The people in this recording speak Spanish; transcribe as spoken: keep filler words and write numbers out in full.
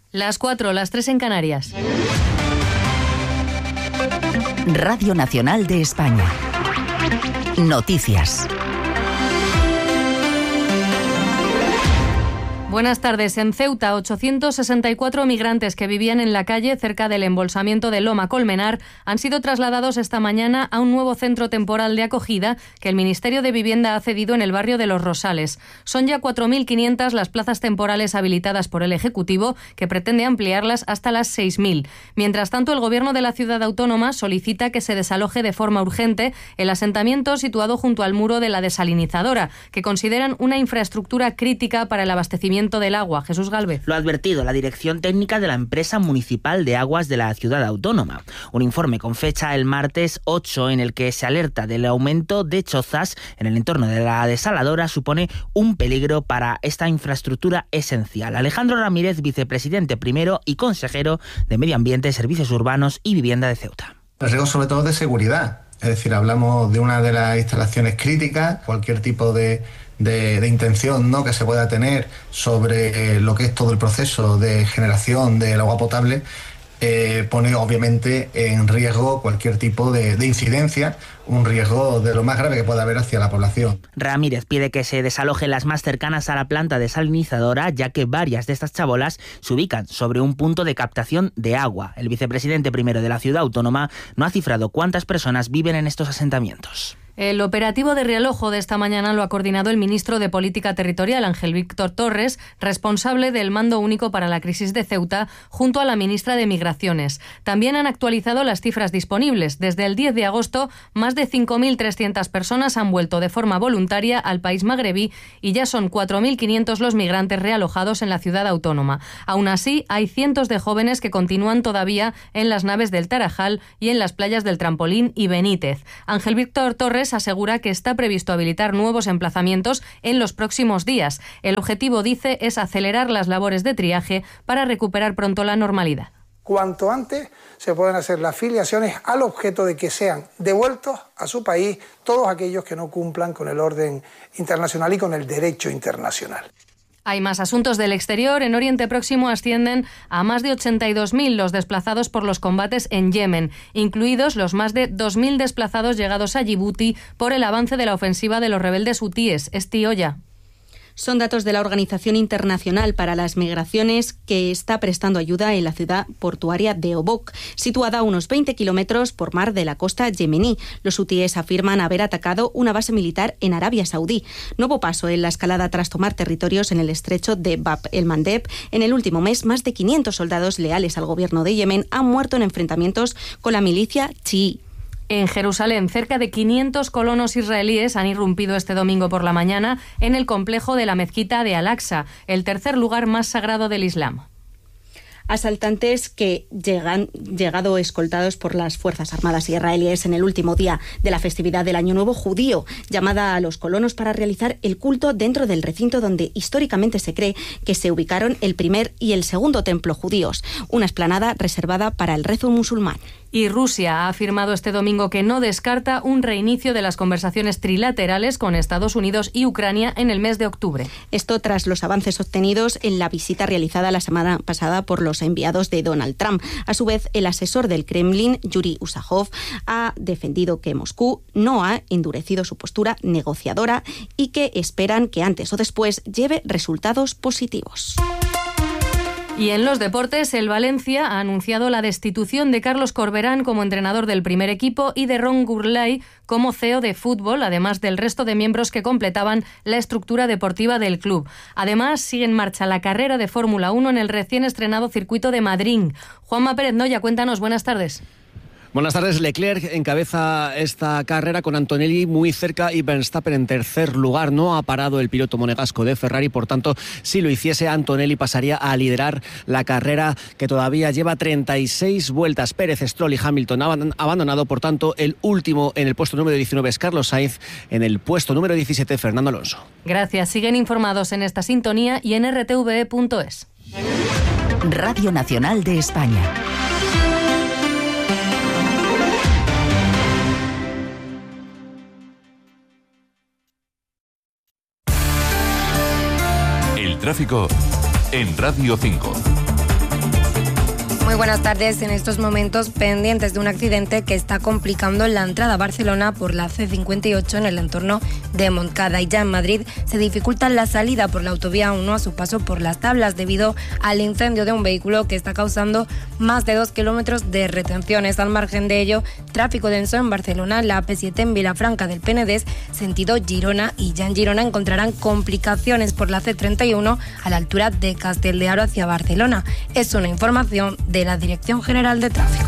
Las cuatro, las tres en Canarias. Radio Nacional de España. Noticias. Buenas tardes. En Ceuta, ochocientos sesenta y cuatro migrantes que vivían en la calle cerca del embolsamiento de Loma Colmenar han sido trasladados esta mañana a un nuevo centro temporal de acogida que el Ministerio de Vivienda ha cedido en el barrio de Los Rosales. Son ya cuatro mil quinientas las plazas temporales habilitadas por el Ejecutivo, que pretende ampliarlas hasta las seis mil. Mientras tanto, el Gobierno de la ciudad autónoma solicita que se desaloje de forma urgente el asentamiento situado junto al muro de la desalinizadora, que consideran una infraestructura crítica para el abastecimiento del agua. Jesús Gálvez. Lo ha advertido la Dirección Técnica de la Empresa Municipal de Aguas de la Ciudad Autónoma. Un informe con fecha el martes ocho en el que se alerta del aumento de chozas en el entorno de la desaladora supone un peligro para esta infraestructura esencial. Alejandro Ramírez, vicepresidente primero y consejero de Medio Ambiente, Servicios Urbanos y Vivienda de Ceuta. El riesgo sobre todo de seguridad. Es decir, hablamos de una de las instalaciones críticas, cualquier tipo de De, de intención, ¿no?, que se pueda tener sobre eh, lo que es todo el proceso de generación del agua potable, eh, pone obviamente en riesgo cualquier tipo de, de incidencia, un riesgo de lo más grave que pueda haber hacia la población. Ramírez pide que se desalojen las más cercanas a la planta desalinizadora, ya que varias de estas chabolas se ubican sobre un punto de captación de agua. El vicepresidente primero de la ciudad autónoma no ha cifrado cuántas personas viven en estos asentamientos. El operativo de realojo de esta mañana lo ha coordinado el ministro de Política Territorial, Ángel Víctor Torres, responsable del Mando Único para la Crisis de Ceuta, junto a la ministra de Migraciones. También han actualizado las cifras disponibles. Desde el diez de agosto, más de cinco mil trescientas personas han vuelto de forma voluntaria al país magrebí y ya son cuatro mil quinientos los migrantes realojados en la ciudad autónoma. Aún así, hay cientos de jóvenes que continúan todavía en las naves del Tarajal y en las playas del Trampolín y Benítez. Ángel Víctor Torres asegura que está previsto habilitar nuevos emplazamientos en los próximos días. El objetivo, dice, es acelerar las labores de triaje para recuperar pronto la normalidad. Cuanto antes se pueden hacer las filiaciones al objeto de que sean devueltos a su país todos aquellos que no cumplan con el orden internacional y con el derecho internacional. Hay más asuntos del exterior. En Oriente Próximo ascienden a más de ochenta y dos mil los desplazados por los combates en Yemen, incluidos los más de dos mil desplazados llegados a Yibuti por el avance de la ofensiva de los rebeldes hutíes. Esti Olla. Son datos de la Organización Internacional para las Migraciones, que está prestando ayuda en la ciudad portuaria de Obok, situada a unos veinte kilómetros por mar de la costa yemení. Los hutíes afirman haber atacado una base militar en Arabia Saudí. Nuevo paso en la escalada tras tomar territorios en el estrecho de Bab el-Mandeb. En el último mes, más de quinientos soldados leales al gobierno de Yemen han muerto en enfrentamientos con la milicia chií. En Jerusalén, cerca de quinientos colonos israelíes han irrumpido este domingo por la mañana en el complejo de la mezquita de Al-Aqsa, el tercer lugar más sagrado del Islam. Asaltantes que llegan llegado escoltados por las Fuerzas Armadas israelíes en el último día de la festividad del Año Nuevo judío, llamada a los colonos para realizar el culto dentro del recinto donde históricamente se cree que se ubicaron el primer y el segundo templo judíos, una explanada reservada para el rezo musulmán. Y Rusia ha afirmado este domingo que no descarta un reinicio de las conversaciones trilaterales con Estados Unidos y Ucrania en el mes de octubre. Esto tras los avances obtenidos en la visita realizada la semana pasada por los enviados de Donald Trump. A su vez, el asesor del Kremlin, Yuri Usajov, ha defendido que Moscú no ha endurecido su postura negociadora y que esperan que antes o después lleve resultados positivos. Y en los deportes, el Valencia ha anunciado la destitución de Carlos Corberán como entrenador del primer equipo y de Ron Gurlay como C E O de fútbol, además del resto de miembros que completaban la estructura deportiva del club. Además, sigue en marcha la carrera de Fórmula uno en el recién estrenado circuito de Madrid. Juanma Pérez Noya, cuéntanos, buenas tardes. Buenas tardes. Leclerc encabeza esta carrera con Antonelli muy cerca y Verstappen en tercer lugar. No ha parado el piloto monegasco de Ferrari, por tanto, si lo hiciese, Antonelli pasaría a liderar la carrera, que todavía lleva treinta y seis vueltas. Pérez, Stroll y Hamilton han abandonado, por tanto, el último en el puesto número diecinueve es Carlos Sainz, en el puesto número diecisiete Fernando Alonso. Gracias. Siguen informados en esta sintonía y en r t v e punto es. Radio Nacional de España. Tráfico en Radio cinco. Muy buenas tardes. En estos momentos pendientes de un accidente que está complicando la entrada a Barcelona por la C cincuenta y ocho en el entorno de Montcada. Y ya en Madrid se dificulta la salida por la autovía uno a su paso por las Tablas debido al incendio de un vehículo que está causando más de dos kilómetros de retenciones. Al margen de ello, tráfico denso en Barcelona, la A P siete en Vilafranca del Penedés, sentido Girona, y ya en Girona encontrarán complicaciones por la C treinta y uno a la altura de Castel de Aro hacia Barcelona. Es una información de la Dirección General de Tráfico.